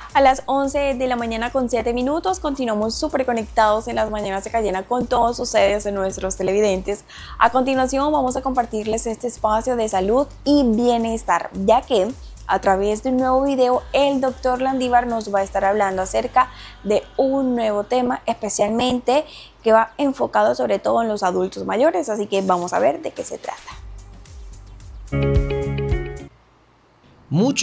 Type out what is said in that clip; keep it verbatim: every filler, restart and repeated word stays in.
A las once de la mañana con siete minutos continuamos súper conectados en las mañanas de Cayena con todos ustedes, nuestros televidentes. A continuación vamos a compartirles este espacio de salud y bienestar, ya que a través de un nuevo video el doctor Landívar nos va a estar hablando acerca de un nuevo tema, especialmente que va enfocado sobre todo en los adultos mayores, así que vamos a ver de qué se trata. Mucho